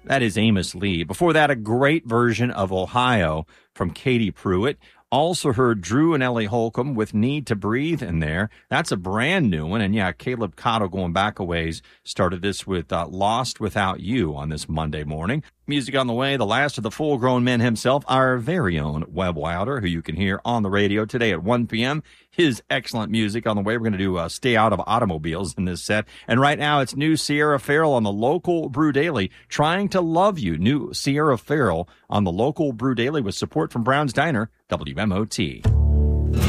That is Amos Lee. Before that, a great version of Ohio from Katie Pruitt. Also heard Drew and Ellie Holcomb with Need to Breathe in there. That's a brand new one. And yeah, Caleb Cotto, going back a ways, started this with Lost Without You on this Monday morning. Music on the way, the last of the full-grown men himself, our very own Webb Wilder, who you can hear on the radio today at 1 p.m. His excellent music on the way. We're going to do Stay Out of Automobiles in this set. And right now, it's new Sierra Farrell on the local Brew Daily, Trying to Love You. New Sierra Farrell on the local Brew Daily with support from Brown's Diner, WMOT.